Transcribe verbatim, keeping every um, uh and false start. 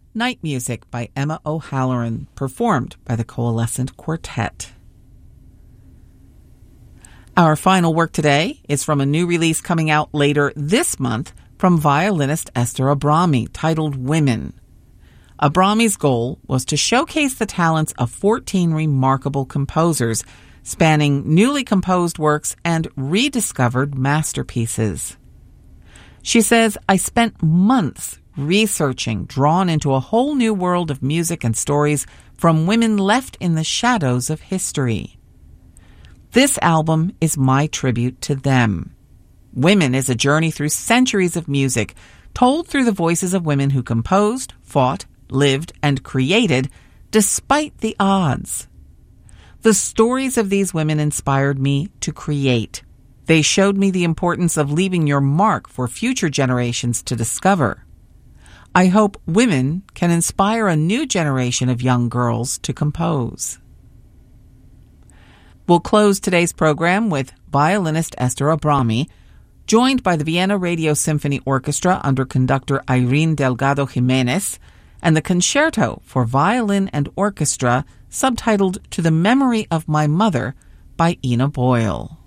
Night Music by Emma O'Halloran, performed by the Coalescent Quartet. Our final work today is from a new release coming out later this month from violinist Esther Abrami, titled Women. Abrami's goal was to showcase the talents of fourteen remarkable composers, spanning newly composed works and rediscovered masterpieces. She says, I spent months researching, drawn into a whole new world of music and stories from women left in the shadows of history. This album is my tribute to them. Women is a journey through centuries of music, told through the voices of women who composed, fought, lived, and created despite the odds. The stories of these women inspired me to create. They showed me the importance of leaving your mark for future generations to discover. I hope Women can inspire a new generation of young girls to compose. We'll close today's program with violinist Esther Abrami, joined by the Vienna Radio Symphony Orchestra under conductor Irene Delgado Jimenez, and the Concerto for Violin and Orchestra, subtitled To the Memory of My Mother by Ina Boyle.